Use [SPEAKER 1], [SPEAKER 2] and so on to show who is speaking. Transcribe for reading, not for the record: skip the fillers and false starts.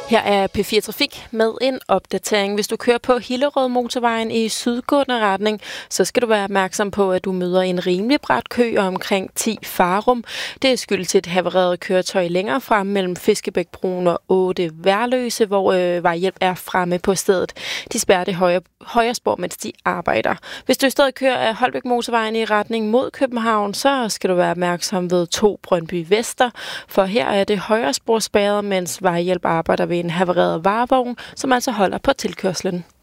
[SPEAKER 1] Her er P4 Trafik med en opdatering. Hvis du kører på Hillerød Motorvejen i sydgående retning, så skal du være opmærksom på, at du møder en rimelig brat kø omkring 10 Farum. Det er skyld til et havareret køretøj længere frem mellem Fiskebækbroen og 8 Værløse, hvor vejhjælp er fremme på stedet. De spærrer det højre spor, mens de arbejder. Hvis du i stedet kører af Holbæk Motorvejen i retning mod København, så skal du være opmærksom ved 2 Brøndby Vester, for her er det højre spor spærret, mens vejhjælp arbejder ved en havareret varevogn, som altså holder på tilkørslen.